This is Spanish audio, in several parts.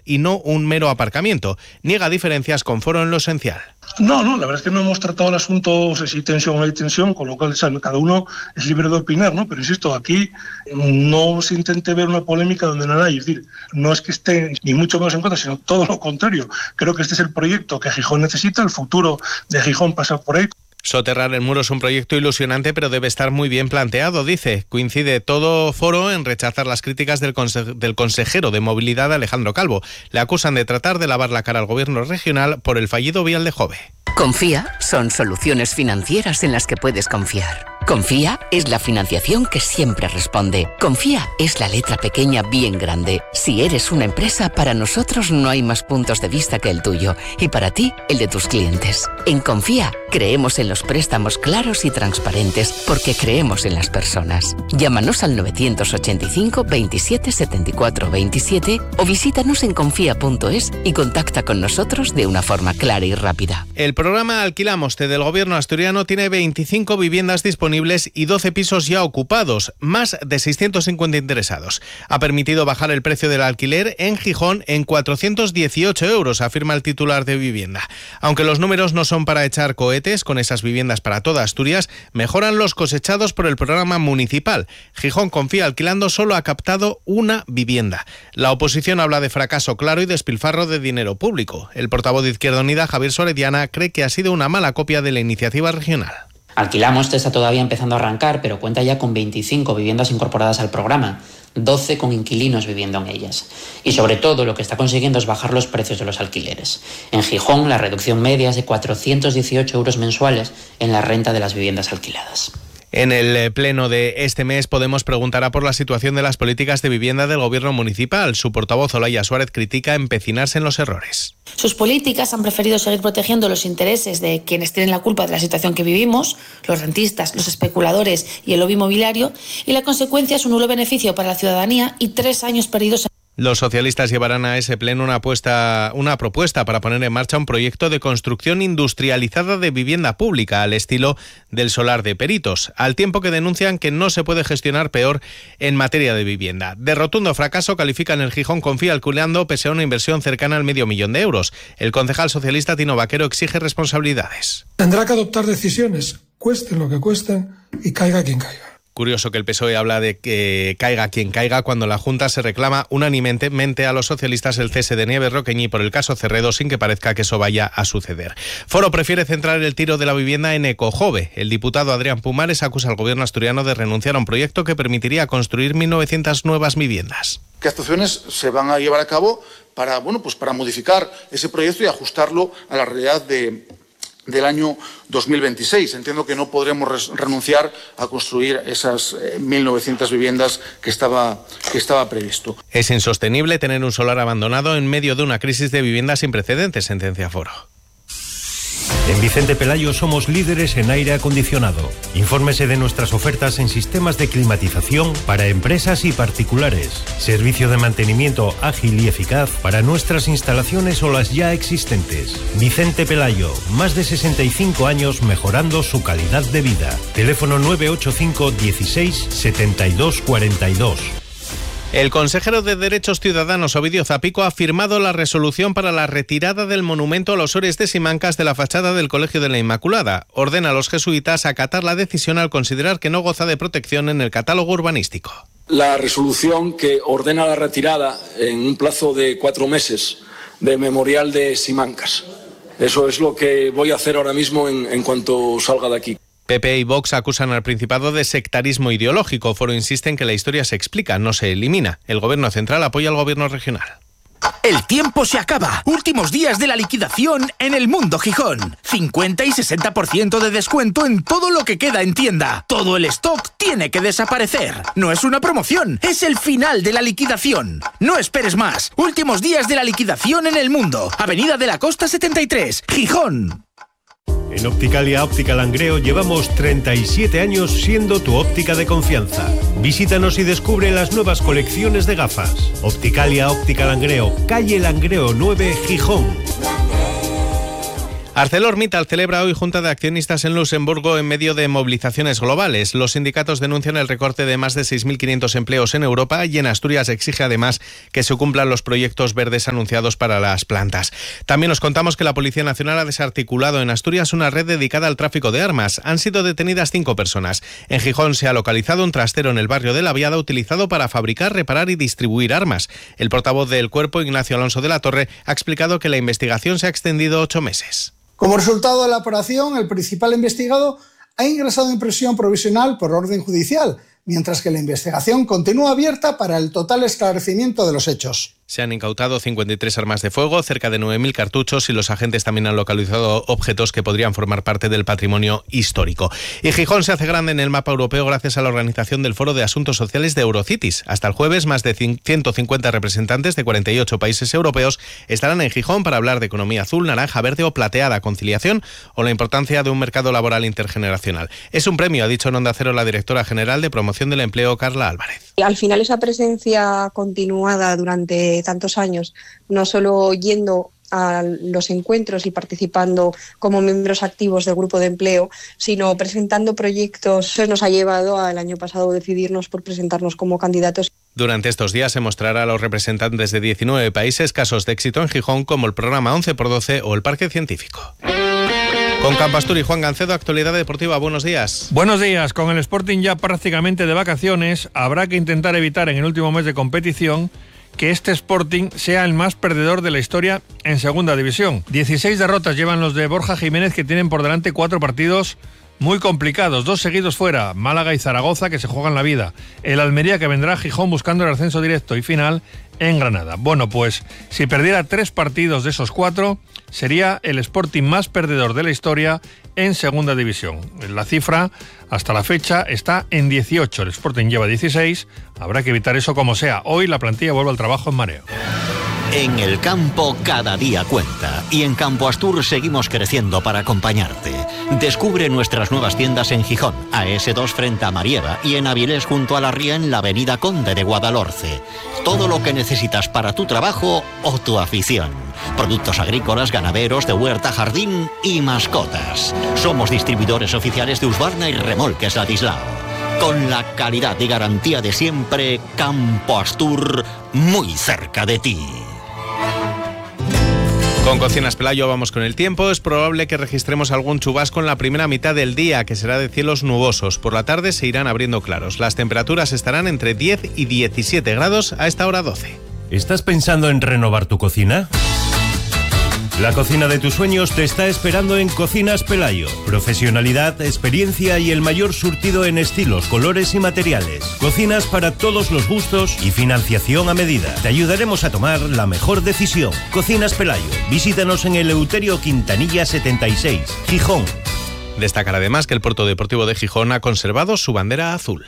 y no un mero aparcamiento. Niega diferencias con Foro en lo esencial. No, la verdad es que no hemos tratado el asunto si hay tensión o no hay tensión, con lo cual cada uno es libre de opinar, ¿no? Pero insisto, aquí no se intente ver una polémica donde no hay, es decir, no es que esté ni mucho menos en contra, sino todo lo contrario. Creo que este es el proyecto que Gijón necesita, el futuro de Gijón pasa por ahí. Soterrar el muro es un proyecto ilusionante, pero debe estar muy bien planteado, dice. Coincide todo Foro en rechazar las críticas del consejero de Movilidad, Alejandro Calvo. Le acusan de tratar de lavar la cara al gobierno regional por el fallido vial de Jove. Confía son soluciones financieras en las que puedes confiar. Confía es la financiación que siempre responde. Confía es la letra pequeña bien grande. Si eres una empresa, para nosotros no hay más puntos de vista que el tuyo y para ti, el de tus clientes. En Confía creemos en los préstamos claros y transparentes porque creemos en las personas. Llámanos al 985 27 74 27 o visítanos en confía.es y contacta con nosotros de una forma clara y rápida. El programa Alquilamoste del gobierno asturiano tiene 25 viviendas disponibles y 12 pisos ya ocupados, más de 650 interesados. Ha permitido bajar el precio del alquiler en Gijón en 418 euros, afirma el titular de Vivienda. Aunque los números no son para echar cohetes con esas viviendas para toda Asturias, mejoran los cosechados por el programa municipal. Gijón Confía Alquilando solo ha captado una vivienda. La oposición habla de fracaso claro y despilfarro de dinero público. El portavoz de Izquierda Unida, Javier Sorediana, cree que ha sido una mala copia de la iniciativa regional. Alquilamoste está todavía empezando a arrancar, pero cuenta ya con 25 viviendas incorporadas al programa, 12 con inquilinos viviendo en ellas. Y sobre todo lo que está consiguiendo es bajar los precios de los alquileres. En Gijón la reducción media es de 418 euros mensuales en la renta de las viviendas alquiladas. En el pleno de este mes, Podemos preguntará por la situación de las políticas de vivienda del gobierno municipal. Su portavoz, Olaya Suárez, critica empecinarse en los errores. Sus políticas han preferido seguir protegiendo los intereses de quienes tienen la culpa de la situación que vivimos, los rentistas, los especuladores y el lobby inmobiliario, y la consecuencia es un nulo beneficio para la ciudadanía y 3 años perdidos. Los socialistas llevarán a ese pleno una propuesta para poner en marcha un proyecto de construcción industrializada de vivienda pública al estilo del solar de Peritos, al tiempo que denuncian que no se puede gestionar peor en materia de vivienda. De rotundo fracaso califican el Gijón Confía Alquilando pese a una inversión cercana al $500,000 de euros. El concejal socialista Tino Vaquero exige responsabilidades. Tendrá que adoptar decisiones, cuesten lo que cuesten y caiga quien caiga. Curioso que el PSOE habla de que caiga quien caiga cuando la Junta se reclama unánimemente a los socialistas el cese de Nieves Roqueñi por el caso Cerredo sin que parezca que eso vaya a suceder. Foro prefiere centrar el tiro de la vivienda en Ecojove. El diputado Adrián Pumares acusa al gobierno asturiano de renunciar a un proyecto que permitiría construir 1.900 nuevas viviendas. ¿Qué actuaciones se van a llevar a cabo para modificar ese proyecto y ajustarlo a la realidad del año 2026. Entiendo que no podremos renunciar a construir esas 1.900 viviendas que estaba previsto. Es insostenible tener un solar abandonado en medio de una crisis de vivienda sin precedentes, sentencia Foro. En Vicente Pelayo somos líderes en aire acondicionado. Infórmese de nuestras ofertas en sistemas de climatización para empresas y particulares. Servicio de mantenimiento ágil y eficaz para nuestras instalaciones o las ya existentes. Vicente Pelayo, más de 65 años mejorando su calidad de vida. Teléfono 985 16 72 42. El consejero de Derechos Ciudadanos, Ovidio Zapico, ha firmado la resolución para la retirada del monumento a los Ores de Simancas de la fachada del Colegio de la Inmaculada. Ordena a los jesuitas acatar la decisión al considerar que no goza de protección en el catálogo urbanístico. La resolución que ordena la retirada en un plazo de 4 meses del memorial de Simancas. Eso es lo que voy a hacer ahora mismo en cuanto salga de aquí. PP y Vox acusan al Principado de sectarismo ideológico. Foro insiste en que la historia se explica, no se elimina. El Gobierno central apoya al Gobierno regional. El tiempo se acaba. Últimos días de la liquidación en El Mundo Gijón. 50 y 60% de descuento en todo lo que queda en tienda. Todo el stock tiene que desaparecer. No es una promoción, es el final de la liquidación. No esperes más. Últimos días de la liquidación en El Mundo. Avenida de la Costa 73, Gijón. En Opticalia Óptica Langreo llevamos 37 años siendo tu óptica de confianza. Visítanos y descubre las nuevas colecciones de gafas. Opticalia Óptica Langreo, calle Langreo 9, Gijón. ArcelorMittal celebra hoy junta de accionistas en Luxemburgo en medio de movilizaciones globales. Los sindicatos denuncian el recorte de más de 6.500 empleos en Europa y en Asturias exige además que se cumplan los proyectos verdes anunciados para las plantas. También os contamos que la Policía Nacional ha desarticulado en Asturias una red dedicada al tráfico de armas. Han sido detenidas 5 personas. En Gijón se ha localizado un trastero en el barrio de La Viada utilizado para fabricar, reparar y distribuir armas. El portavoz del Cuerpo, Ignacio Alonso de la Torre, ha explicado que la investigación se ha extendido 8 meses. Como resultado de la operación, el principal investigado ha ingresado en prisión provisional por orden judicial, mientras que la investigación continúa abierta para el total esclarecimiento de los hechos. Se han incautado 53 armas de fuego, cerca de 9.000 cartuchos y los agentes también han localizado objetos que podrían formar parte del patrimonio histórico. Y Gijón se hace grande en el mapa europeo gracias a la organización del Foro de Asuntos Sociales de Eurocities. Hasta el jueves, más de 150 representantes de 48 países europeos estarán en Gijón para hablar de economía azul, naranja, verde o plateada, conciliación o la importancia de un mercado laboral intergeneracional. Es un premio, ha dicho en Onda Cero la directora general de Promoción del Empleo, Carla Álvarez. Y al final esa presencia continuada durante tantos años, no solo yendo a los encuentros y participando como miembros activos del grupo de empleo, sino presentando proyectos, eso nos ha llevado al año pasado a decidirnos por presentarnos como candidatos. Durante estos días se mostrará a los representantes de 19 países casos de éxito en Gijón como el programa 11x12 o el Parque Científico. Con Campo Astur y Juan Gancedo, actualidad deportiva. Buenos días. Buenos días. Con el Sporting ya prácticamente de vacaciones, habrá que intentar evitar en el último mes de competición que este Sporting sea el más perdedor de la historia en segunda división. 16 derrotas llevan los de Borja Jiménez, que tienen por delante 4 partidos muy complicados, 2 seguidos fuera, Málaga y Zaragoza, que se juegan la vida, el Almería, que vendrá a Gijón buscando el ascenso directo, y final en Granada. Bueno, pues si perdiera 3 partidos de esos 4, sería el Sporting más perdedor de la historia en segunda división. La cifra hasta la fecha está en 18, el Sporting lleva 16, habrá que evitar eso como sea. Hoy la plantilla vuelve al trabajo en mareo. En el campo cada día cuenta y en Campo Astur seguimos creciendo para acompañarte. Descubre nuestras nuevas tiendas en Gijón, AS2 frente a Marieva, y en Avilés junto a la Ría en la avenida Conde de Guadalhorce. Todo lo que necesitas para tu trabajo o tu afición. Productos agrícolas, ganaderos, de huerta, jardín y mascotas. Somos distribuidores oficiales de Husqvarna y Remolques Ladislao. Con la calidad y garantía de siempre, Campo Astur, muy cerca de ti. Con Cocinas Pelayo vamos con el tiempo. Es probable que registremos algún chubasco en la primera mitad del día, que será de cielos nubosos. Por la tarde se irán abriendo claros. Las temperaturas estarán entre 10 y 17 grados a esta hora 12. ¿Estás pensando en renovar tu cocina? La cocina de tus sueños te está esperando en Cocinas Pelayo. Profesionalidad, experiencia y el mayor surtido en estilos, colores y materiales. Cocinas para todos los gustos y financiación a medida. Te ayudaremos a tomar la mejor decisión. Cocinas Pelayo. Visítanos en el Eleuterio Quintanilla 76, Gijón. Destacar además que el Puerto Deportivo de Gijón ha conservado su bandera azul.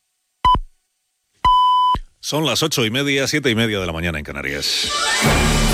Son las 8:30, 7:30 de la mañana en Canarias.